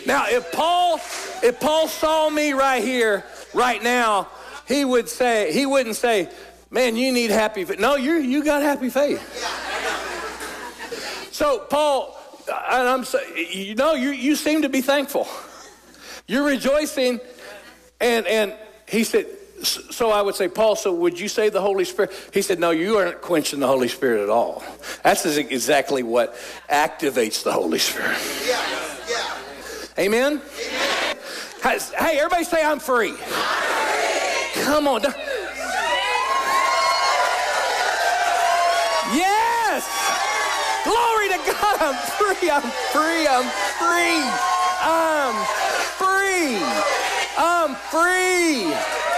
Now, if Paul saw me right here, right now, he wouldn't say, man, you need happy faith. No, you got happy faith. So, Paul, and you seem to be thankful. You're rejoicing, and he said, so I would say, Paul, so would you say the Holy Spirit? He said, no, you aren't quenching the Holy Spirit at all. That's exactly what activates the Holy Spirit. Yeah. Amen? Hey, everybody say, I'm free. I'm free. Come on. Yes. Glory to God. I'm free. I'm free. I'm free. I'm free. I'm free.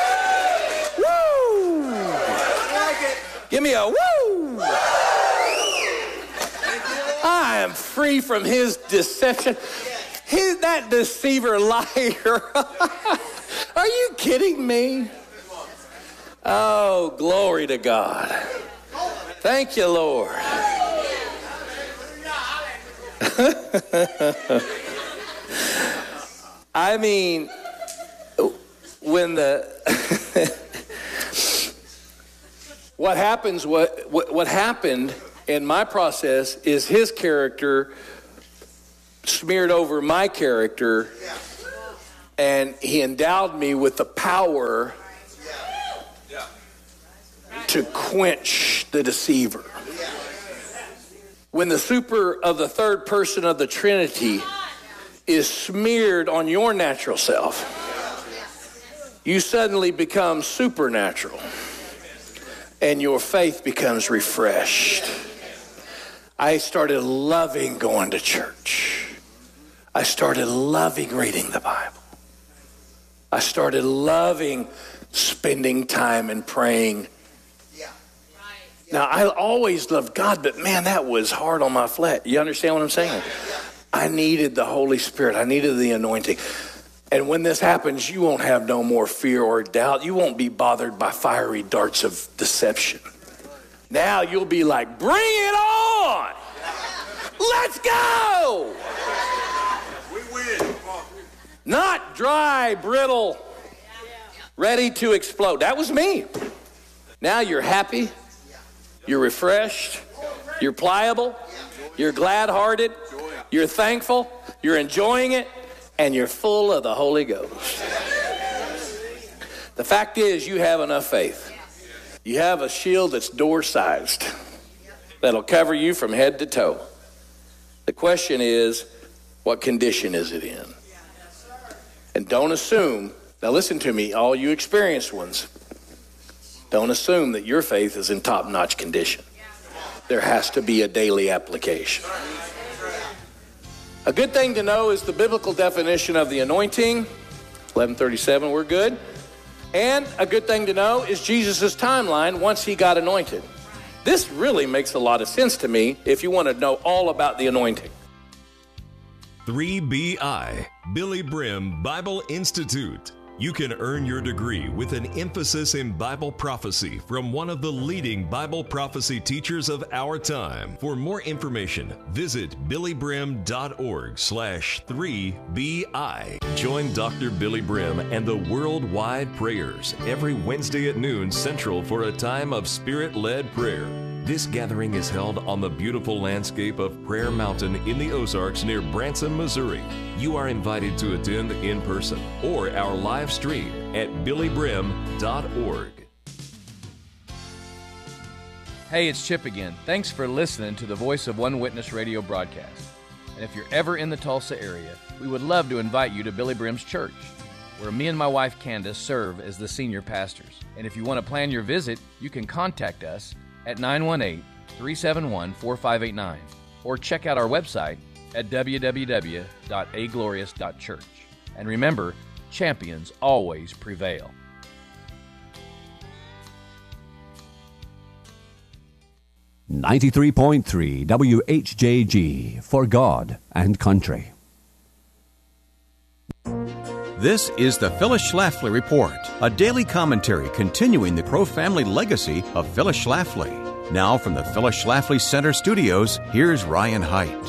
Woo. Give me a woo. I am free from his deception. He's that deceiver liar. Are you kidding me? Oh, glory to God. Thank you, Lord. I mean, when what happened in my process is his character smeared over my character, and he endowed me with the power to quench the deceiver. When the super of the third person of the Trinity is smeared on your natural self, you suddenly become supernatural, and your faith becomes refreshed. I started loving going to church. I started loving reading the Bible. I started loving spending time and praying. Now, I always loved God, but man, that was hard on my flesh. You understand what I'm saying? I needed the Holy Spirit. I needed the anointing. And when this happens, you won't have no more fear or doubt. You won't be bothered by fiery darts of deception. Now you'll be like, bring it on. Let's go. We win. Not dry, brittle, ready to explode. That was me. Now you're happy. You're refreshed. You're pliable. You're glad-hearted. You're thankful. You're enjoying it. And you're full of the Holy Ghost. The fact is, you have enough faith. You have a shield that's door-sized that'll cover you from head to toe. The question is, what condition is it in? And don't assume, now listen to me, all you experienced ones, don't assume that your faith is in top-notch condition. There has to be a daily application. A good thing to know is the biblical definition of the anointing. 1137, we're good. And a good thing to know is Jesus' timeline once he got anointed. This really makes a lot of sense to me if you want to know all about the anointing. 3BI, Billy Brim Bible Institute. You can earn your degree with an emphasis in Bible prophecy from one of the leading Bible prophecy teachers of our time. For more information, visit billybrim.org/3BI. Join Dr. Billy Brim and the Worldwide Prayers every Wednesday at noon Central for a time of Spirit-led prayer. This gathering is held on the beautiful landscape of Prayer Mountain in the Ozarks near Branson, Missouri. You are invited to attend in person or our live stream at billybrim.org. Hey, it's Chip again. Thanks for listening to the Voice of One Witness radio broadcast. And if you're ever in the Tulsa area, we would love to invite you to Billy Brim's church, where me and my wife Candace serve as the senior pastors. And if you want to plan your visit, you can contact us at 918-371-4589 or check out our website at www.aglorious.church. And remember, champions always prevail. .3 WHJG, for God and country. This is the Phyllis Schlafly Report, a daily commentary continuing the pro-family legacy of Phyllis Schlafly. Now from the Phyllis Schlafly Center Studios, here's Ryan Haidt.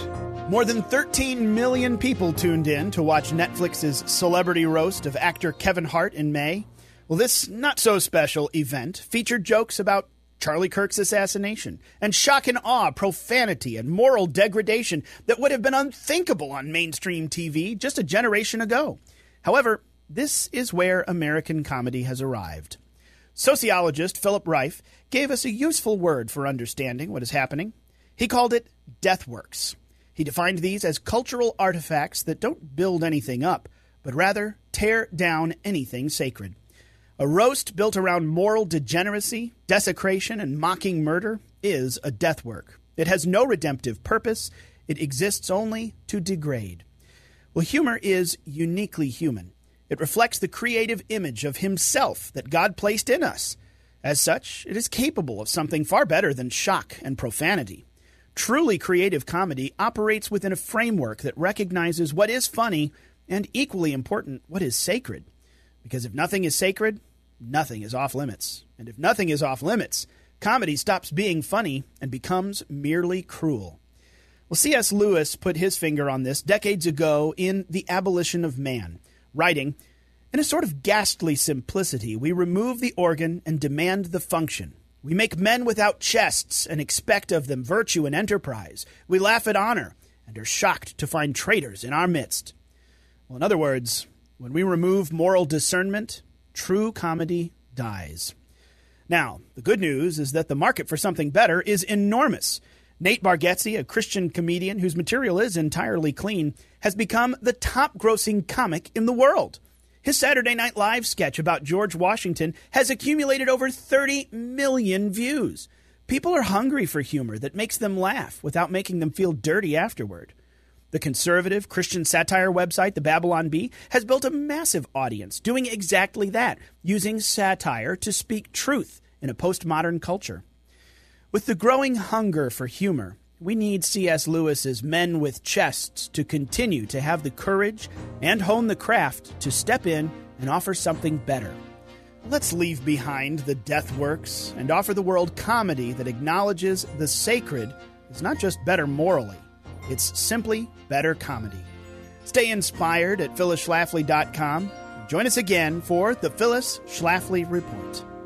More than 13 million people tuned in to watch Netflix's celebrity roast of actor Kevin Hart in May. Well, this not-so-special event featured jokes about Charlie Kirk's assassination and shock and awe, profanity, and moral degradation that would have been unthinkable on mainstream TV just a generation ago. However, this is where American comedy has arrived. Sociologist Philip Reif gave us a useful word for understanding what is happening. He called it deathworks. He defined these as cultural artifacts that don't build anything up, but rather tear down anything sacred. A roast built around moral degeneracy, desecration, and mocking murder is a deathwork. It has no redemptive purpose. It exists only to degrade. Well, humor is uniquely human. It reflects the creative image of himself that God placed in us. As such, it is capable of something far better than shock and profanity. Truly creative comedy operates within a framework that recognizes what is funny and, equally important, what is sacred. Because if nothing is sacred, nothing is off limits. And if nothing is off limits, comedy stops being funny and becomes merely cruel. Well, C.S. Lewis put his finger on this decades ago in The Abolition of Man, writing, "In a sort of ghastly simplicity, we remove the organ and demand the function. We make men without chests and expect of them virtue and enterprise. We laugh at honor and are shocked to find traitors in our midst." Well, in other words, when we remove moral discernment, true comedy dies. Now, the good news is that the market for something better is enormous. Nate Bargatze, a Christian comedian whose material is entirely clean, has become the top-grossing comic in the world. His Saturday Night Live sketch about George Washington has accumulated over 30 million views. People are hungry for humor that makes them laugh without making them feel dirty afterward. The conservative Christian satire website, The Babylon Bee, has built a massive audience doing exactly that, using satire to speak truth in a postmodern culture. With the growing hunger for humor, we need C.S. Lewis's men with chests to continue to have the courage and hone the craft to step in and offer something better. Let's leave behind the deathworks and offer the world comedy that acknowledges the sacred is not just better morally, it's simply better comedy. Stay inspired at phyllisschlafly.com. Join us again for the Phyllis Schlafly Report.